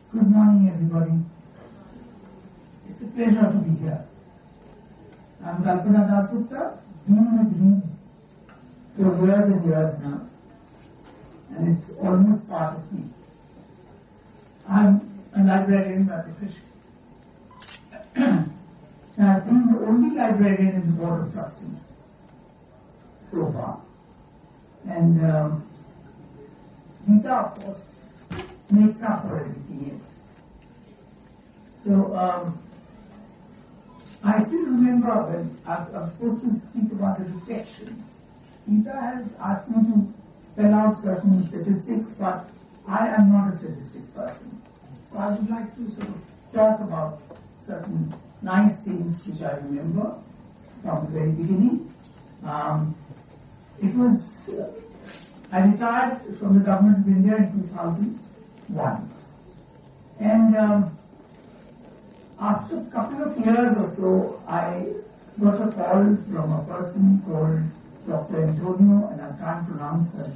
Good morning, everybody. It's a pleasure to be here. I'm Kalpana Dasgupta, been with me for years and years now, and it's almost part of me. I'm a librarian by profession. I've been the only librarian in the Board of Trustees so far. And Geeta, of course, makes up for everything else. So, I still remember when I was supposed to speak about the reflections. Geeta has asked me to spell out certain statistics, but I am not a statistics person. So I would like to sort of talk about certain nice things which I remember from the very beginning. I retired from the Government of India in 2001. And after a couple of years or so, I got a call from a person called Dr. Antonio, and I can't pronounce her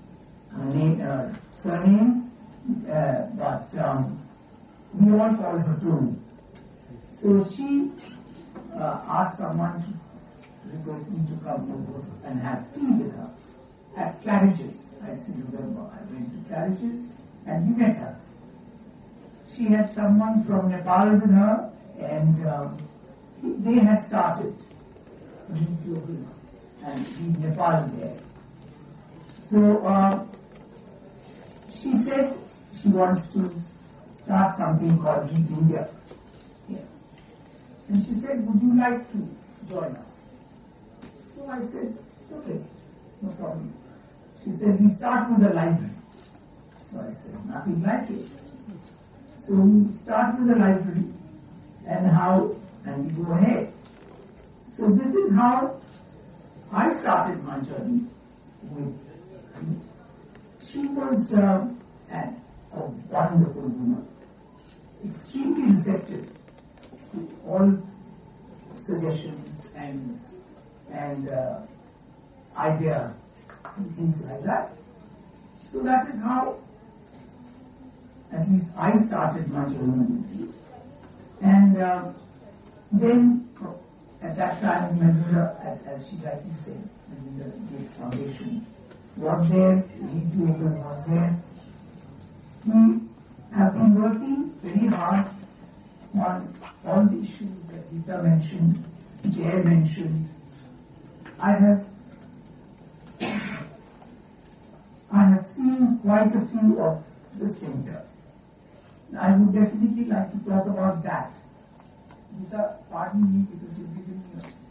surname, but we all call her Tony. So she asked someone to request me to come over and have tea with her at Claridge's. I still remember. I went to Claridge's and we met her. She had someone from Nepal with her, and they had started Global and in Nepal there. So she said she wants to start something called Read India here. And she said, would you like to join us? So I said, okay, no problem. She said, we start with a library. So I said, nothing like it. So we start with a library and we go ahead. So this is how I started my journey with Read. She was a wonderful woman, extremely receptive to all suggestions and ideas and things like that. So that is how at least I started my journey with Read. And then at that time, Melinda, as she rightly said, Melinda Gates Foundation was there, Read Global was there. We have been working very hard on all the issues that Geeta mentioned, Jay mentioned. I have seen quite a few of the centers. I would definitely like to talk about that. Geeta, pardon me because you've given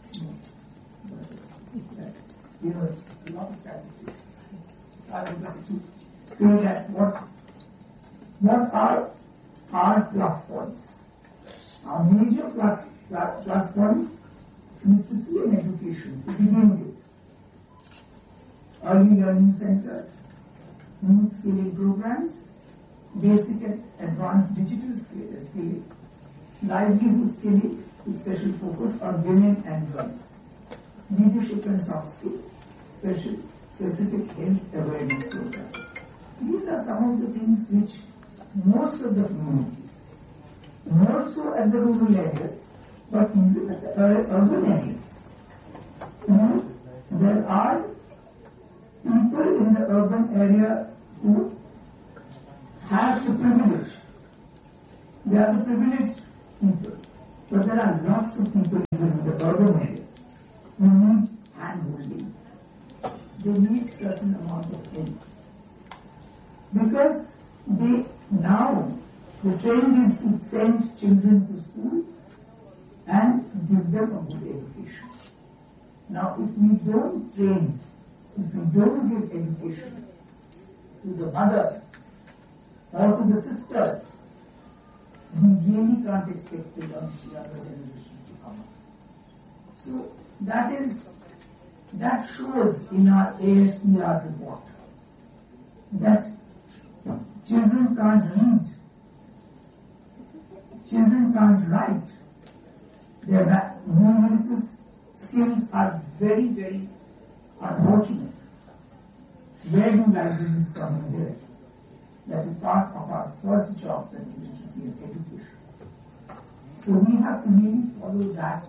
me a lot of statistics. I would like to say that what are our plus points? Our major plus point, literacy and education to begin with. Early learning centers, youth skilling programs, basic and advanced digital skilling, livelihood skilling with special focus on women and girls, leadership and soft skills, specific health awareness programs. These are some of the things which most of the communities, more so at the rural areas, but even at the urban areas, there are people in the urban area who have the privilege. They are the privileged people. But there are lots of people in the urban areas who need hand-holding. They need certain amount of help. Because the trend is to send children to school and give them a good education. Now, if we don't train, if we don't give education to the mothers or to the sisters, we really can't expect the younger generation to come up. So that shows in our ASPR report that children can't read, children can't write, their numerical skills are very, very unfortunate. Where do libraries come in there? That is part of our first job, that is So we have to really follow that.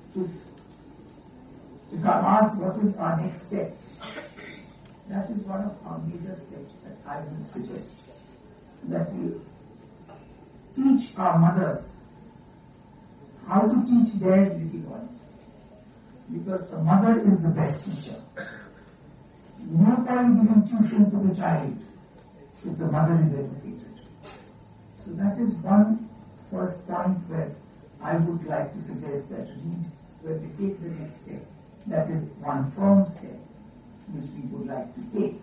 If I'm asked what is our next step, that is one of our major steps that I would suggest, that we teach our mothers how to teach their little ones, because the mother is the best teacher. No point giving tuition to the child if the mother is educated. So that is one first point where I would like to suggest that when we take the next step, that is one firm step which we would like to take.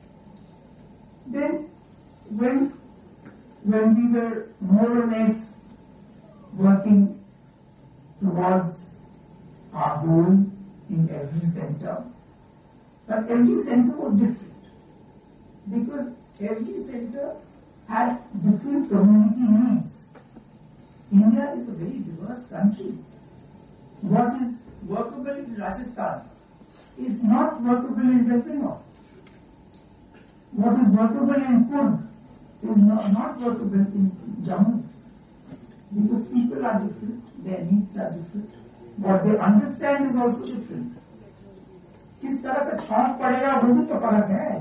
Then when we were more or less working towards our goal in every center, but every center was different, because every center had different community needs. India is a very diverse country. What is workable in Rajasthan is not workable in West Bengal. What is workable in Kurd is not workable in Jammu. Because people are different, their needs are different. What they understand is also different. किस तरह का छौंक पड़ेगा वो भी तो फर्क है.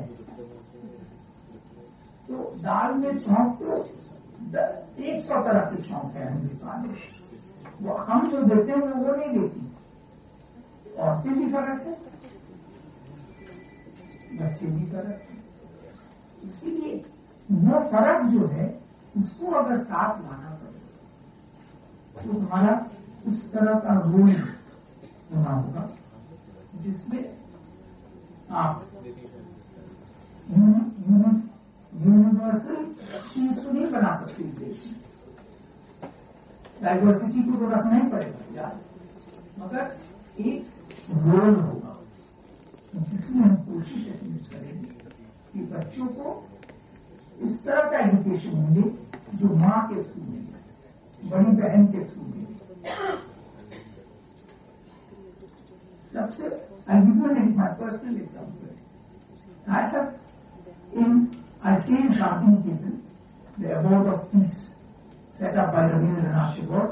तो दाल में छौंक तो 100 तरह के छौंक है हिंदुस्तान में. वो हम जो देते हैं वो नहीं देती. औरतें भी फर्क है, बच्चे भी फर्क है. इसीलिए वो फर्क जो है उसको अगर साथ लाना पड़ेगा तो हमारा उस तरह का रोल होना होगा जिसमें आप यूनिवर्सल चीज को नहीं बना सकते इस देश में. डाइवर्सिटी को तो रखना ही पड़ेगा यार, मगर एक रोल होगा जिसमें हम कोशिश एटलीस्ट करेंगे कि बच्चों को इस तरह का एजुकेशन मिले जो माँ के थ्रू मिले, बड़ी बहन के थ्रू मिले. सबसे I'll give you my personal example. I stay in Shantiniketan, the abode of peace set up by Rabindranath Tagore,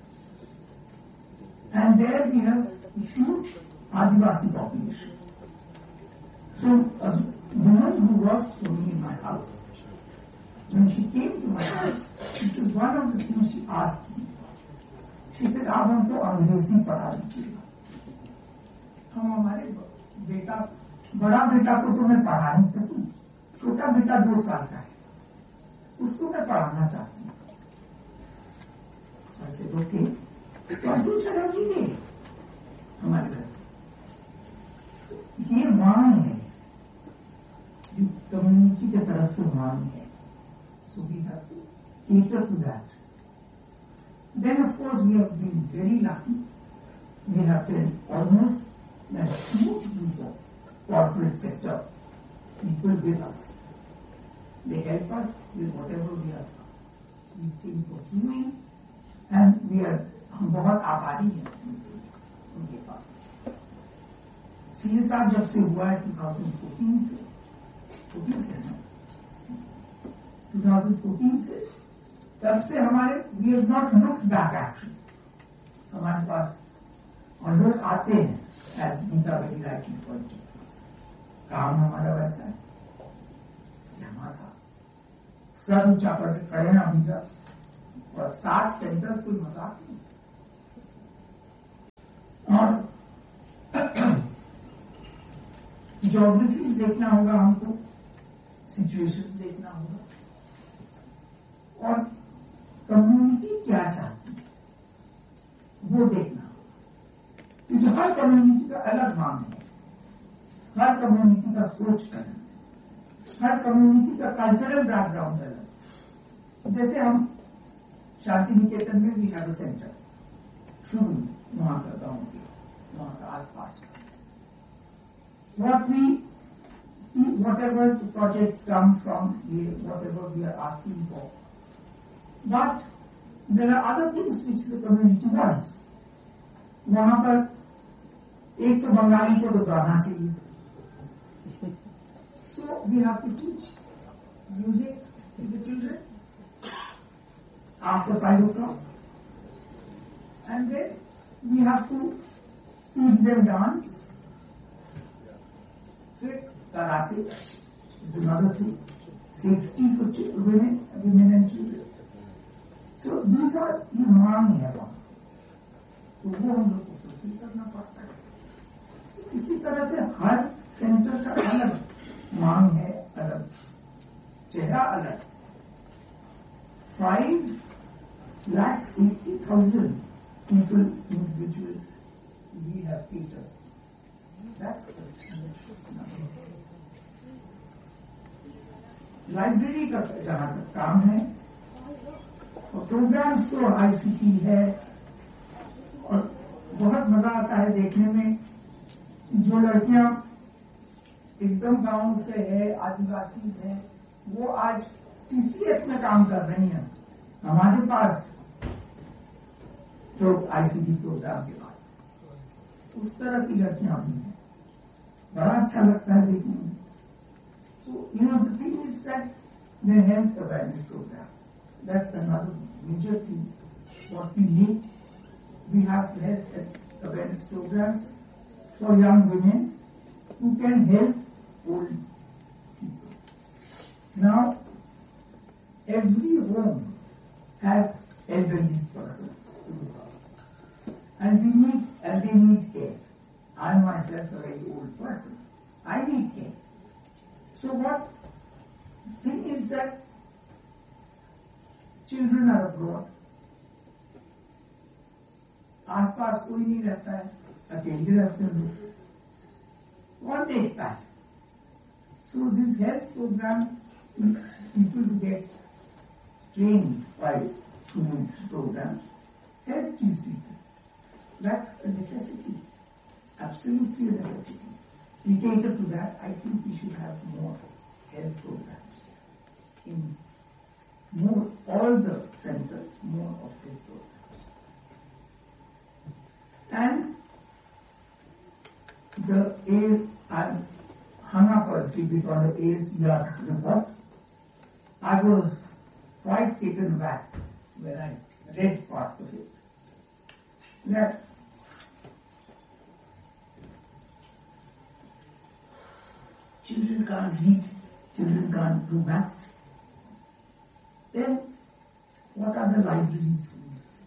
and there we have a huge Adivasi population. So a woman who works for me in my house, when she came to my house, this is one of the things she asked me. She said, आप हमको अंग्रेजी पढ़ा दीजिएगा. हम हमारे बेटा, बड़ा बेटा को तो मैं पढ़ा नहीं सकूं, छोटा बेटा 2 साल का है, उसको मैं पढ़ाना चाहती हूँ. ऐसे ओके, तो दूसरा रखिए हमारे घर. ये मांग है, कम्युनिटी की तरफ से मांग है. So we have to cater to that. Then of course we have been very lucky. We have been almost a huge group of corporate sector people with us. They help us with whatever we think of doing, and हम बहुत आभारी हैं उनके पास. CA साहब जब से हुआ है 2014 से 2014 से, तब से हमारे we have not looked back actually. हमारे पास और लोग आते हैं as Nita very rightly pointed out. काम हमारा वैसा है कि हमारा सर ऊंचा करके खड़े हैं अभी तक, और 7 सेंटर्स कोई मजाक नहीं. और ज्योग्राफीज देखना होगा हमको, सिचुएशंस देखना होगा, और कम्युनिटी क्या चाहती है वो देखना होगा. क्योंकि हर कम्युनिटी का अलग मांग है, हर कम्युनिटी का सोच अलग है, हर कम्युनिटी का कल्चरल बैकग्राउंड अलग. जैसे हम शांति निकेतन में भी हैव अ सेंटर शुरू में वहां का गांव के वहां का आसपास का. Whatever the projects come from, whatever we are asking for. But there are other things which the community wants. वहां पर एक तो बंगाली को तो गाना चाहिए. So we have to teach music to the children after 5 o'clock. And then we have to teach them dance. Karate is another thing. Safety for women and children. So these are ये मांग है वहाँ, तो वो हम लोग को fulfil करना पड़ता है. तो इसी तरह से हर सेंटर का अलग मांग है, अलग चेहरा अलग. 5,80,000 people, individuals we have catered. That's the number. Library का जहाँ तक काम है और प्रोग्राम्स तो ICT है और बहुत मजा आता है देखने में. जो लड़कियां एकदम गांव से है, आदिवासी है, वो आज TCS में काम कर रही हैं हमारे पास जो ICT प्रोग्राम के बाद. उस तरह की लड़कियां भी हैं, बड़ा अच्छा लगता है देखने में. So, the thing is that the health awareness program, that's another major thing. What we need, we have health awareness programs for young women who can help old people. Now, every home has elderly persons to look after. And they need care. I myself a very old person. I need care. So what thing is that children are abroad. आसपास कोई नहीं रहता है, अकेले रहते हैं लोग. What देखता है? So this health program, people get trained by these programs, help these people. That's a necessity, absolutely a necessity. We cater to that. I think we should have more health programs in all the centers, more of health programs. And I hung up a little bit on the ACR report. I was quite taken back when I read part of it. That children can't read, children can't do maths. Then what are the libraries for?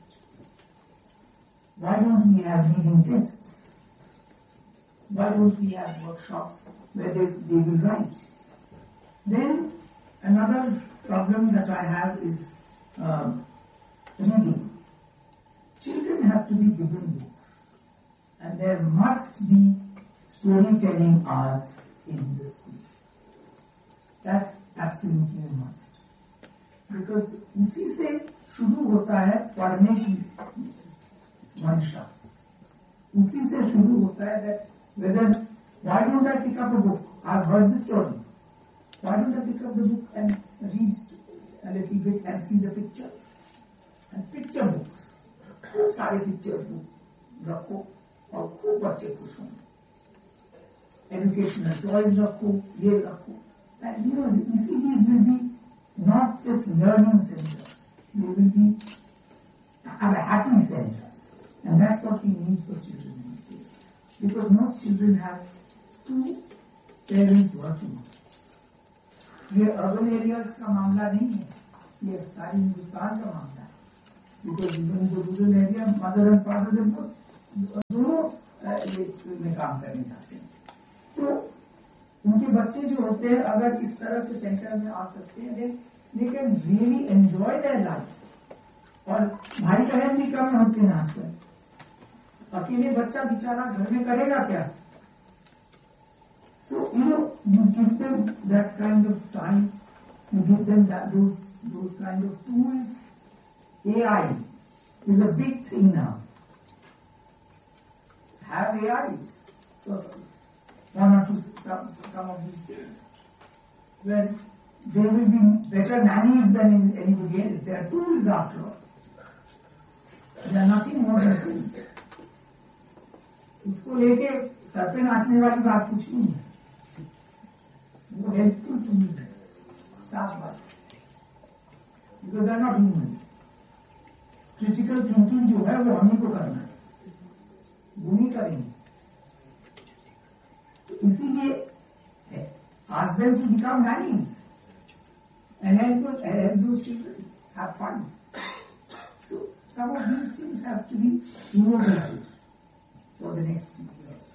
Why don't we have reading tests? Why don't we have workshops where they will write? Then another problem that I have is reading. Children have to be given books, and there must be storytelling hours in the schools. That's absolutely a must. Because उसी से शुरू होता है पढ़ने की मंशा. उसी से शुरू होता है that whether, why don't I pick up a book? I've heard the story. Why don't I pick up the book and read a little bit and see the pictures? And picture books. खूब सारे pictures book रखो और खूब बच्चे खुश होंगे. Educational toys रखो, ये रखो. And the ECDs will be not just learning centers. They will be happy centers. And that's what we need for children these days. Because most children have two parents working. ये urban areas का मामला नहीं है. ये सारी हिंदुस्तान का मामला है. Because even in the rural area, mother and father दोनों में काम करने जाते हैं. तो उनके बच्चे जो होते हैं अगर इस तरह के सेंटर में आ सकते हैं, they can really enjoy their life. और भाई बहन भी कम होते हैं आजकल. अकेले बच्चा बेचारा घर में करेगा क्या? So you give them that kind of time, you give them those kind of tools. AI is a big thing now. Have AIs. So one or two some of these things. Where there will be better nannies than in anybody else. They are tools after all. They are nothing more than tools. उसको लेके sir पे नाचने वाली बात कुछ नहीं है. वो हेल्पफुल टूल्स है, साफ बात. Because they are not humans. Critical thinking जो है वो हमें को करना है, वो नहीं करेंगे। तो इसीलिए ask them to become nannies and help those children have fun. So some of these things have to be innovated for the next few years.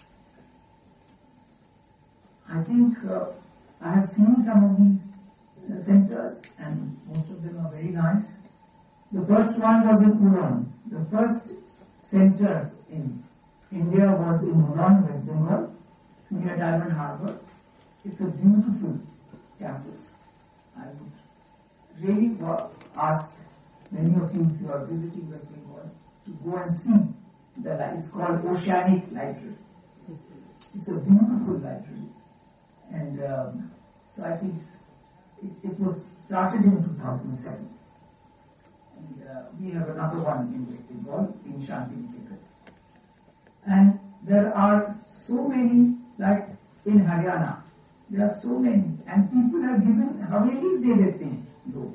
I think I have seen some of these centers and most of them are very nice. The first one was in Uran. The first center in India was in Uran, West Bengal, near Diamond Harbour. It's a beautiful campus. I would really ask many of you, if you are visiting West Bengal, to go and see the library. It's called Oceanic Library. It's a beautiful library. And so I think it was started in 2007. And we have another one in West Bengal, in Shantiniketan. And there are so many, like in Haryana, there are so many, and people have given havelis दे देते हैं लोग,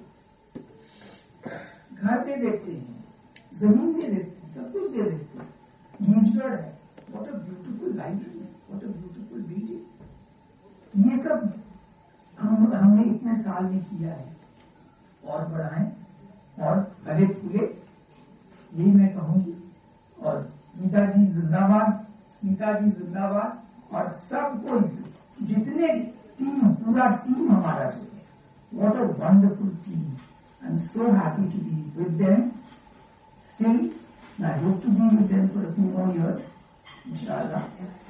घर दे देते हैं, जमीन दे देते हैं, सब कुछ दे देते हैं। बीजगढ़ है, what a beautiful library, what a beautiful building। ये सब हमने इतने साल में किया है, और बढ़ाएं और भले फूले, यही मैं कहूंगी। और गीता जी जिंदाबाद, स्मिता जी जिंदाबाद, और सबको जितने टीम, पूरा टीम हमारा जो है, what a wonderful team. I'm so happy to be with them still. I hope to be with them for a few more years, inshallah.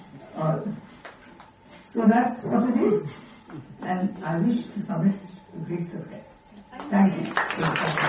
So that's what it is, and I wish the summit a great success. Thank you.